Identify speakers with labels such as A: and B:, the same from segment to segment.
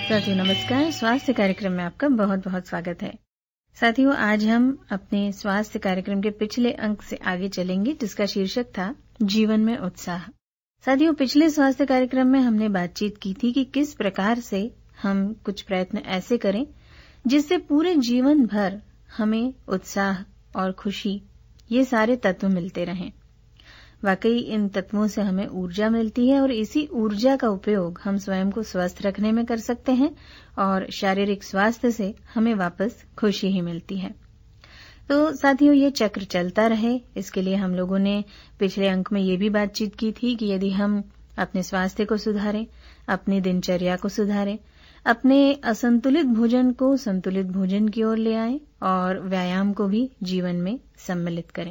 A: साथियों नमस्कार। स्वास्थ्य कार्यक्रम में आपका बहुत बहुत स्वागत है। साथियों आज हम अपने स्वास्थ्य कार्यक्रम के पिछले अंक से आगे चलेंगे जिसका शीर्षक था जीवन में उत्साह। साथियों पिछले स्वास्थ्य कार्यक्रम में हमने बातचीत की थी कि किस प्रकार से हम कुछ प्रयत्न ऐसे करें जिससे पूरे जीवन भर हमें उत्साह और खुशी ये सारे तत्व मिलते रहें। वाकई इन तत्वों से हमें ऊर्जा मिलती है और इसी ऊर्जा का उपयोग हम स्वयं को स्वस्थ रखने में कर सकते हैं और शारीरिक स्वास्थ्य से हमें वापस खुशी ही मिलती है। तो साथियों ये चक्र चलता रहे इसके लिए हम लोगों ने पिछले अंक में ये भी बातचीत की थी कि यदि हम अपने स्वास्थ्य को सुधारें, अपनी दिनचर्या को सुधारें, अपने असंतुलित भोजन को संतुलित भोजन की ओर ले आएं और व्यायाम को भी जीवन में सम्मिलित करें।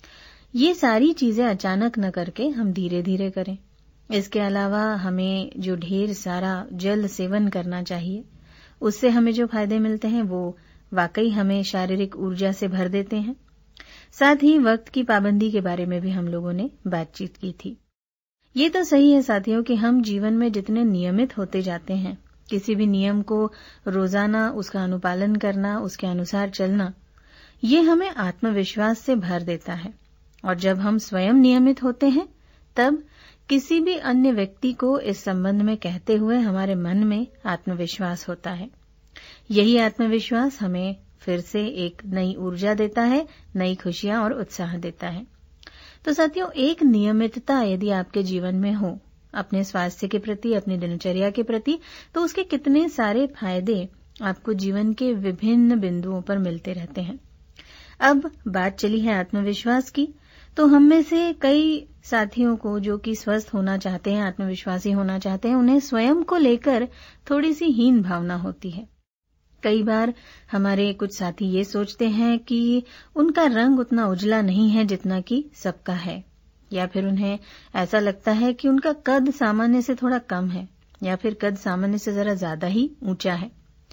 A: ये सारी चीजें अचानक न करके हम धीरे धीरे करें। इसके अलावा हमें जो ढेर सारा जल सेवन करना चाहिए उससे हमें जो फायदे मिलते हैं वो वाकई हमें शारीरिक ऊर्जा से भर देते हैं। साथ ही वक्त की पाबंदी के बारे में भी हम लोगों ने बातचीत की थी। ये तो सही है साथियों कि हम जीवन में जितने नियमित होते जाते हैं, किसी भी नियम को रोजाना उसका अनुपालन करना, उसके अनुसार चलना, ये हमें आत्मविश्वास से भर देता है। और जब हम स्वयं नियमित होते हैं तब किसी भी अन्य व्यक्ति को इस संबंध में कहते हुए हमारे मन में आत्मविश्वास होता है। यही आत्मविश्वास हमें फिर से एक नई ऊर्जा देता है, नई खुशियां और उत्साह देता है। तो साथियों एक नियमितता यदि आपके जीवन में हो अपने स्वास्थ्य के प्रति, अपनी दिनचर्या के प्रति, तो उसके कितने सारे फायदे आपको जीवन के विभिन्न बिंदुओं पर मिलते रहते हैं। अब बात चली है आत्मविश्वास की, तो हम में से कई साथियों को जो कि स्वस्थ होना चाहते हैं, आत्मविश्वासी होना चाहते हैं, उन्हें स्वयं को लेकर थोड़ी सी हीन भावना होती है। कई बार हमारे कुछ साथी ये सोचते हैं कि उनका रंग उतना उजला नहीं है जितना कि सबका है, या फिर उन्हें ऐसा लगता है कि उनका कद सामान्य से थोड़ा कम है या फिर कद सामान्य से जरा ज्यादा ही ऊंचा है।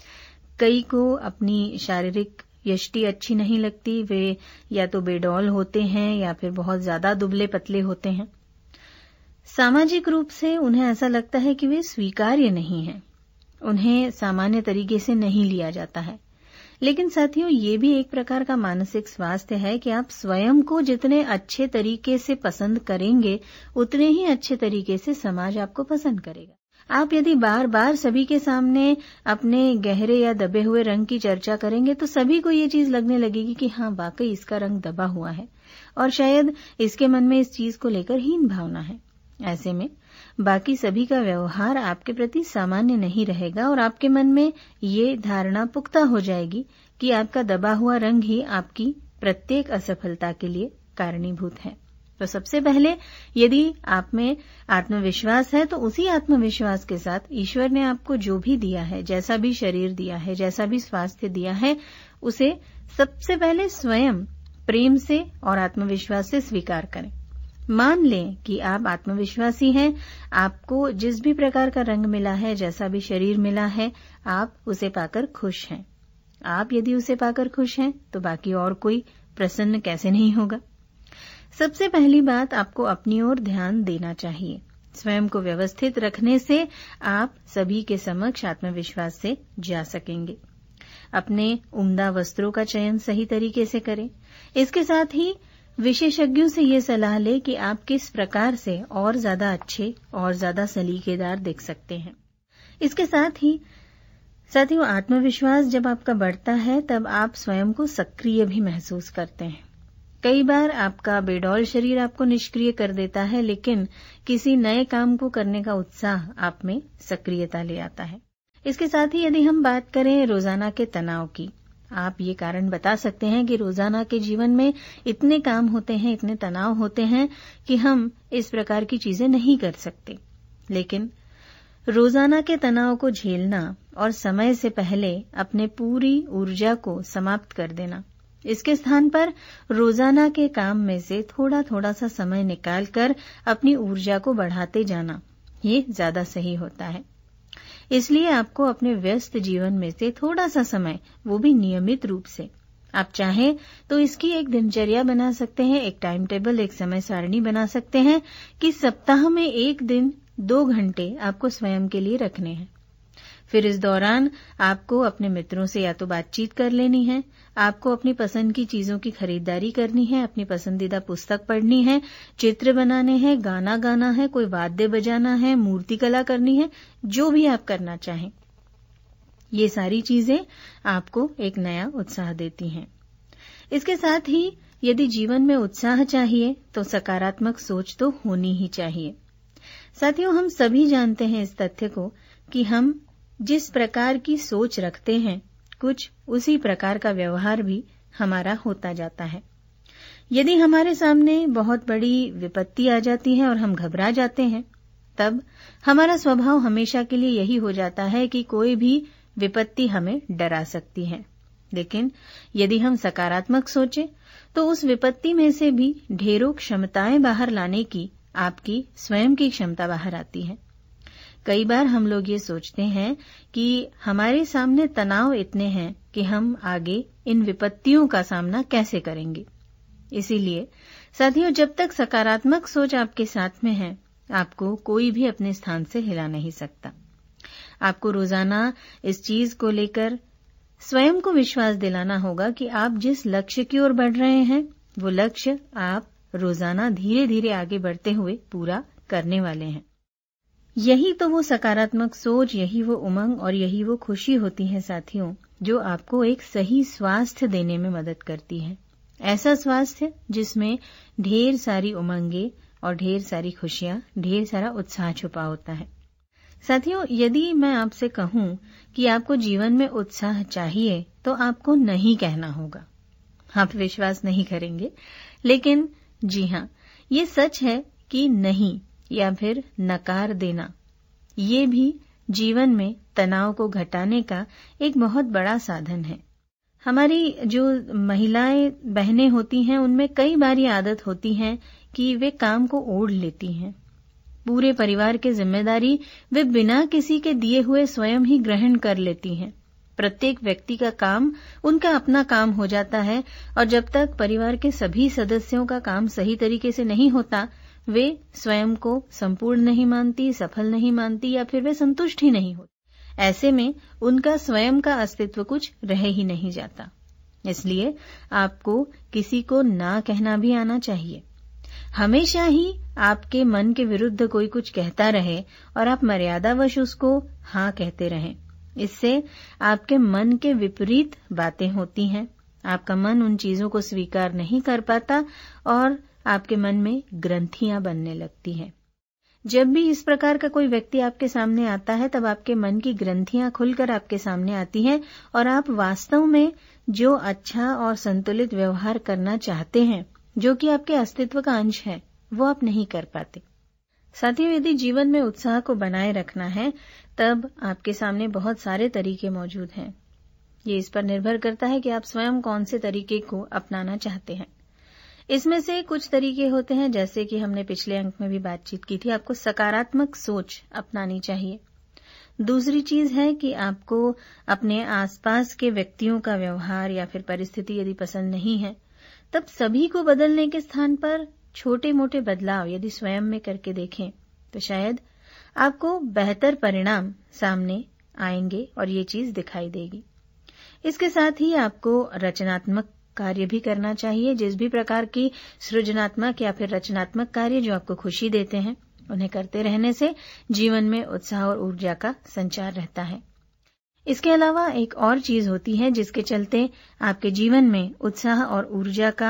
A: कई को अपनी शारीरिक यष्टि अच्छी नहीं लगती, वे या तो बेडौल होते हैं या फिर बहुत ज्यादा दुबले पतले होते हैं। सामाजिक रूप से उन्हें ऐसा लगता है कि वे स्वीकार्य नहीं हैं, उन्हें सामान्य तरीके से नहीं लिया जाता है। लेकिन साथियों ये भी एक प्रकार का मानसिक स्वास्थ्य है कि आप स्वयं को जितने अच्छे तरीके से पसंद करेंगे उतने ही अच्छे तरीके से समाज आपको पसंद करेगा। आप यदि बार बार सभी के सामने अपने गहरे या दबे हुए रंग की चर्चा करेंगे तो सभी को ये चीज लगने लगेगी कि हाँ वाकई इसका रंग दबा हुआ है और शायद इसके मन में इस चीज को लेकर हीन भावना है। ऐसे में बाकी सभी का व्यवहार आपके प्रति सामान्य नहीं रहेगा और आपके मन में ये धारणा पुख्ता हो जाएगी कि आपका दबा हुआ रंग ही आपकी प्रत्येक असफलता के लिए कारणीभूत है। तो सबसे पहले यदि आप में आत्मविश्वास है तो उसी आत्मविश्वास के साथ ईश्वर ने आपको जो भी दिया है, जैसा भी शरीर दिया है, जैसा भी स्वास्थ्य दिया है, उसे सबसे पहले स्वयं प्रेम से और आत्मविश्वास से स्वीकार करें। मान लें कि आप आत्मविश्वासी हैं, आपको जिस भी प्रकार का रंग मिला है, जैसा भी शरीर मिला है, आप उसे पाकर खुश हैं। आप यदि उसे पाकर खुश हैं तो बाकी और कोई प्रसन्न कैसे नहीं होगा। सबसे पहली बात आपको अपनी ओर ध्यान देना चाहिए। स्वयं को व्यवस्थित रखने से आप सभी के समक्ष आत्मविश्वास से जा सकेंगे। अपने उम्दा वस्त्रों का चयन सही तरीके से करें। इसके साथ ही विशेषज्ञों से ये सलाह लें कि आप किस प्रकार से और ज्यादा अच्छे और ज्यादा सलीकेदार दिख सकते हैं। इसके साथ ही साथियों आत्मविश्वास जब आपका बढ़ता है तब आप स्वयं को सक्रिय भी महसूस करते हैं। कई बार आपका बेडौल शरीर आपको निष्क्रिय कर देता है, लेकिन किसी नए काम को करने का उत्साह आप में सक्रियता ले आता है। इसके साथ ही यदि हम बात करें रोजाना के तनाव की, आप ये कारण बता सकते हैं कि रोजाना के जीवन में इतने काम होते हैं, इतने तनाव होते हैं कि हम इस प्रकार की चीजें नहीं कर सकते। लेकिन रोजाना के तनाव को झेलना और समय से पहले अपने पूरी ऊर्जा को समाप्त कर देना, इसके स्थान पर रोजाना के काम में से थोड़ा थोड़ा सा समय निकालकर अपनी ऊर्जा को बढ़ाते जाना, ये ज्यादा सही होता है। इसलिए आपको अपने व्यस्त जीवन में से थोड़ा सा समय, वो भी नियमित रूप से, आप चाहें तो इसकी एक दिनचर्या बना सकते हैं, एक टाइम टेबल, एक समय सारणी बना सकते हैं कि सप्ताह में एक दिन 2 घंटे आपको स्वयं के लिए रखने हैं। फिर इस दौरान आपको अपने मित्रों से या तो बातचीत कर लेनी है, आपको अपनी पसंद की चीजों की खरीदारी करनी है, अपनी पसंदीदा पुस्तक पढ़नी है, चित्र बनाने हैं, गाना गाना है, कोई वाद्य बजाना है, मूर्ति कला करनी है, जो भी आप करना चाहें। ये सारी चीजें आपको एक नया उत्साह देती हैं। इसके साथ ही यदि जीवन में उत्साह चाहिए तो सकारात्मक सोच तो होनी ही चाहिए। साथियों, हम सभी जानते हैं इस तथ्य को कि हम जिस प्रकार की सोच रखते हैं, कुछ उसी प्रकार का व्यवहार भी हमारा होता जाता है। यदि हमारे सामने बहुत बड़ी विपत्ति आ जाती है और हम घबरा जाते हैं, तब हमारा स्वभाव हमेशा के लिए यही हो जाता है कि कोई भी विपत्ति हमें डरा सकती है। लेकिन यदि हम सकारात्मक सोचें तो उस विपत्ति में से भी ढेरों क्षमताएं बाहर लाने की आपकी स्वयं की क्षमता बाहर आती है। कई बार हम लोग ये सोचते हैं कि हमारे सामने तनाव इतने हैं कि हम आगे इन विपत्तियों का सामना कैसे करेंगे। इसीलिए साथियों, जब तक सकारात्मक सोच आपके साथ में है, आपको कोई भी अपने स्थान से हिला नहीं सकता। आपको रोजाना इस चीज को लेकर स्वयं को विश्वास दिलाना होगा कि आप जिस लक्ष्य की ओर बढ़ रहे हैं, वो लक्ष्य आप रोजाना धीरे धीरे आगे बढ़ते हुए पूरा करने वाले हैं। यही तो वो सकारात्मक सोच, यही वो उमंग और यही वो खुशी होती है साथियों, जो आपको एक सही स्वास्थ्य देने में मदद करती है। ऐसा स्वास्थ्य जिसमें ढेर सारी उमंगे और ढेर सारी खुशियां, ढेर सारा उत्साह छुपा होता है। साथियों, यदि मैं आपसे कहूं कि आपको जीवन में उत्साह चाहिए तो आपको नहीं कहना होगा। आप विश्वास नहीं करेंगे, लेकिन जी हां, ये सच है कि नहीं या फिर नकार देना, ये भी जीवन में तनाव को घटाने का एक बहुत बड़ा साधन है। हमारी जो महिलाएं बहनें होती हैं, उनमें कई बार ये आदत होती है कि वे काम को ओढ़ लेती हैं। पूरे परिवार की जिम्मेदारी वे बिना किसी के दिए हुए स्वयं ही ग्रहण कर लेती हैं। प्रत्येक व्यक्ति का काम उनका अपना काम हो जाता है और जब तक परिवार के सभी सदस्यों का काम सही तरीके से नहीं होता, वे स्वयं को संपूर्ण नहीं मानती, सफल नहीं मानती या फिर वे संतुष्ट ही नहीं होती। ऐसे में उनका स्वयं का अस्तित्व कुछ रह ही नहीं जाता। इसलिए आपको किसी को ना कहना भी आना चाहिए। हमेशा ही आपके मन के विरुद्ध कोई कुछ कहता रहे और आप मर्यादावश उसको हाँ कहते रहें, इससे आपके मन के विपरीत बातें होती हैं। आपका मन उन चीजों को स्वीकार नहीं कर पाता और आपके मन में ग्रंथियां बनने लगती हैं। जब भी इस प्रकार का कोई व्यक्ति आपके सामने आता है, तब आपके मन की ग्रंथियां खुलकर आपके सामने आती हैं और आप वास्तव में जो अच्छा और संतुलित व्यवहार करना चाहते हैं, जो कि आपके अस्तित्व का अंश है, वो आप नहीं कर पाते। साथियों, यदि जीवन में उत्साह को बनाए रखना है, तब आपके सामने बहुत सारे तरीके मौजूद हैं। ये इस पर निर्भर करता है कि आप स्वयं कौन से तरीके को अपनाना चाहते हैं। इसमें से कुछ तरीके होते हैं, जैसे कि हमने पिछले अंक में भी बातचीत की थी, आपको सकारात्मक सोच अपनानी चाहिए। दूसरी चीज है कि आपको अपने आसपास के व्यक्तियों का व्यवहार या फिर परिस्थिति यदि पसंद नहीं है, तब सभी को बदलने के स्थान पर छोटे मोटे बदलाव यदि स्वयं में करके देखें तो शायद आपको बेहतर परिणाम सामने आएंगे और ये चीज दिखाई देगी। इसके साथ ही आपको रचनात्मक कार्य भी करना चाहिए। जिस भी प्रकार की सृजनात्मक या फिर रचनात्मक कार्य जो आपको खुशी देते हैं, उन्हें करते रहने से जीवन में उत्साह और ऊर्जा का संचार रहता है। इसके अलावा एक और चीज होती है जिसके चलते आपके जीवन में उत्साह और ऊर्जा का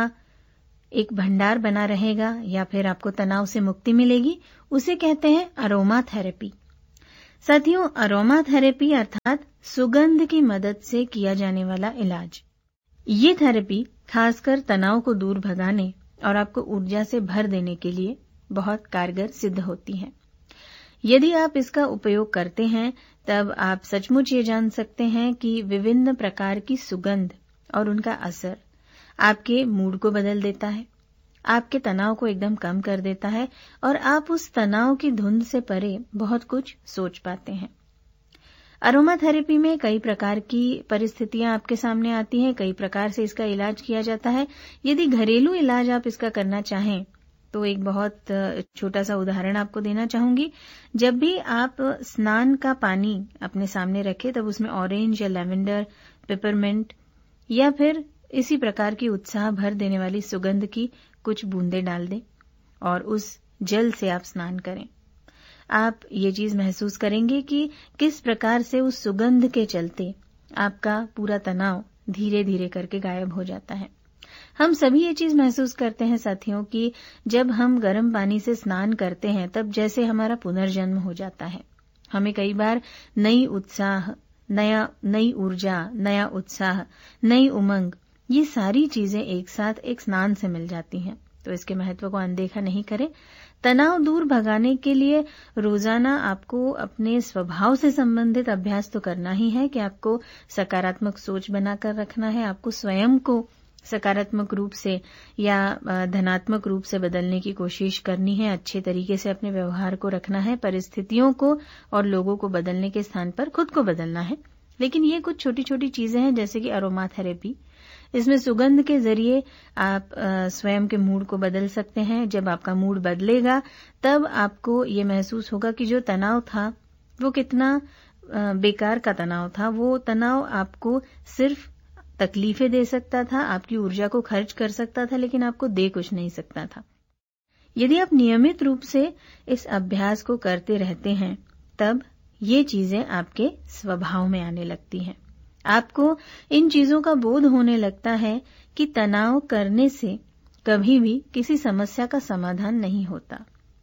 A: एक भंडार बना रहेगा या फिर आपको तनाव से मुक्ति मिलेगी। उसे कहते हैं अरोमा थेरेपी। साथियों, अरोमा थेरेपी अर्थात सुगंध की मदद से किया जाने वाला इलाज। ये थेरेपी खासकर तनाव को दूर भगाने और आपको ऊर्जा से भर देने के लिए बहुत कारगर सिद्ध होती है। यदि आप इसका उपयोग करते हैं, तब आप सचमुच ये जान सकते हैं कि विभिन्न प्रकार की सुगंध और उनका असर आपके मूड को बदल देता है, आपके तनाव को एकदम कम कर देता है और आप उस तनाव की धुंध से परे बहुत कुछ सोच पाते हैं। अरोमा थेरेपी में कई प्रकार की परिस्थितियां आपके सामने आती हैं, कई प्रकार से इसका इलाज किया जाता है। यदि घरेलू इलाज आप इसका करना चाहें, तो एक बहुत छोटा सा उदाहरण आपको देना चाहूंगी। जब भी आप स्नान का पानी अपने सामने रखें तब उसमें ऑरेंज या लेवेंडर, पेपरमिंट या फिर इसी प्रकार की उत्साह भर देने वाली सुगंध की कुछ बूंदें डाल दें और उस जल से आप स्नान करें। आप ये चीज महसूस करेंगे कि किस प्रकार से उस सुगंध के चलते आपका पूरा तनाव धीरे धीरे करके गायब हो जाता है। हम सभी ये चीज महसूस करते हैं साथियों कि जब हम गर्म पानी से स्नान करते हैं तब जैसे हमारा पुनर्जन्म हो जाता है। हमें कई बार नई ऊर्जा, नया उत्साह, नई उमंग, ये सारी चीजें एक साथ एक स्नान से मिल जाती हैं। तो इसके महत्व को अनदेखा नहीं करें। तनाव दूर भगाने के लिए रोजाना आपको अपने स्वभाव से संबंधित अभ्यास तो करना ही है कि आपको सकारात्मक सोच बनाकर रखना है। आपको स्वयं को सकारात्मक रूप से या धनात्मक रूप से बदलने की कोशिश करनी है। अच्छे तरीके से अपने व्यवहार को रखना है। परिस्थितियों को और लोगों को बदलने के स्थान पर खुद को बदलना है। लेकिन ये कुछ छोटी छोटी चीजें हैं, जैसे कि अरोमा थेरेपी। इसमें सुगंध के जरिए आप स्वयं के मूड को बदल सकते हैं। जब आपका मूड बदलेगा तब आपको ये महसूस होगा कि जो तनाव था वो कितना बेकार का तनाव था। वो तनाव आपको सिर्फ तकलीफें दे सकता था, आपकी ऊर्जा को खर्च कर सकता था, लेकिन आपको दे कुछ नहीं सकता था। यदि आप नियमित रूप से इस अभ्यास को करते रहते हैं तब ये चीजें आपके स्वभाव में आने लगती हैं। आपको इन चीजों का बोध होने लगता है कि तनाव करने से कभी भी किसी समस्या का समाधान नहीं होता।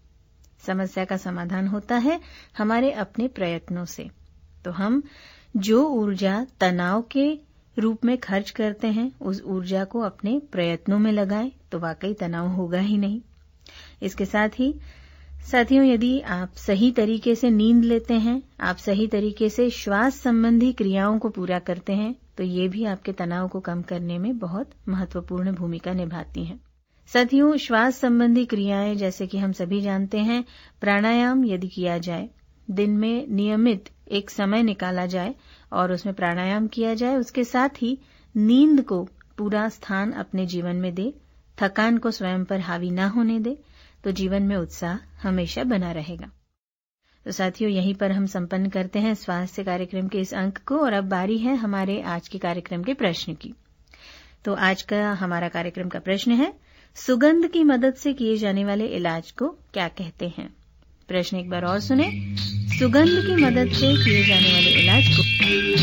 A: समस्या का समाधान होता है हमारे अपने प्रयत्नों से। तो हम जो ऊर्जा तनाव के रूप में खर्च करते हैं उस ऊर्जा को अपने प्रयत्नों में लगाएं तो वाकई तनाव होगा ही नहीं। इसके साथ ही साथियों, यदि आप सही तरीके से नींद लेते हैं, आप सही तरीके से श्वास संबंधी क्रियाओं को पूरा करते हैं, तो ये भी आपके तनाव को कम करने में बहुत महत्वपूर्ण भूमिका निभाती हैं। साथियों, श्वास संबंधी क्रियाएं जैसे कि हम सभी जानते हैं, प्राणायाम यदि किया जाए, दिन में नियमित एक समय निकाला जाए और उसमें प्राणायाम किया जाए, उसके साथ ही नींद को पूरा स्थान अपने जीवन में दे, थकान को स्वयं पर हावी ना होने दे, तो जीवन में उत्साह हमेशा बना रहेगा। तो साथियों, यहीं पर हम संपन्न करते हैं स्वास्थ्य कार्यक्रम के इस अंक को और अब बारी है हमारे आज के कार्यक्रम के प्रश्न की। तो आज का हमारा कार्यक्रम का प्रश्न है, सुगंध की मदद से किए जाने वाले इलाज को क्या कहते हैं? प्रश्न एक बार और सुने, सुगंध की मदद से किए जाने वाले इलाज को